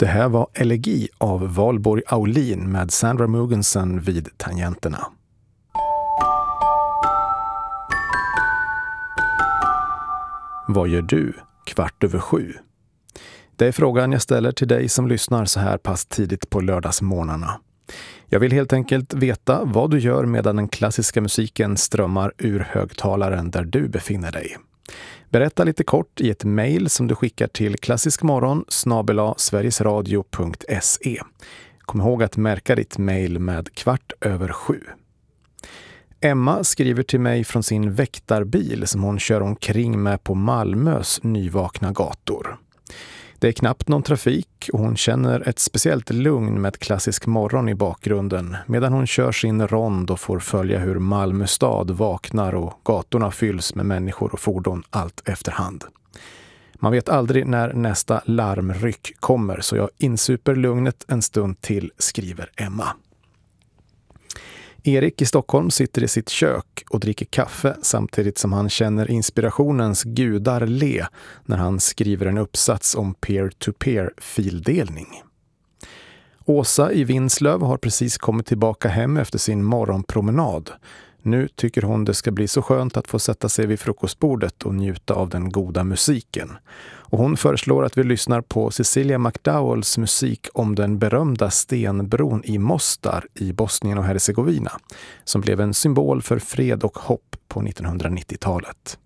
Det här var Elegi av Valborg Aulin med Sandra Mugensen vid tangenterna. Vad gör du 6:15? Det är frågan jag ställer till dig som lyssnar så här pass tidigt på lördagsmorgnarna. Jag vill helt enkelt veta vad du gör medan den klassiska musiken strömmar ur högtalaren där du befinner dig. Berätta lite kort i ett mejl som du skickar till klassiskmorgon@sverigesradio.se. Kom ihåg att märka ditt mejl med 6:15. Emma skriver till mig från sin väktarbil som hon kör omkring med på Malmös nyvakna gator. Det är knappt någon trafik och hon känner ett speciellt lugn med klassisk morgon i bakgrunden medan hon kör sin rond och får följa hur Malmö stad vaknar och gatorna fylls med människor och fordon allt efterhand. Man vet aldrig när nästa larmryck kommer så jag insuper lugnet en stund till, skriver Emma. Erik i Stockholm sitter i sitt kök och dricker kaffe samtidigt som han känner inspirationens gudar le när han skriver en uppsats om peer-to-peer-fildelning. Åsa i Vinslöv har precis kommit tillbaka hem efter sin morgonpromenad. Nu tycker hon det ska bli så skönt att få sätta sig vid frukostbordet och njuta av den goda musiken. Och hon föreslår att vi lyssnar på Cecilia McDowells musik om den berömda stenbron i Mostar i Bosnien och Hercegovina, som blev en symbol för fred och hopp på 1990-talet.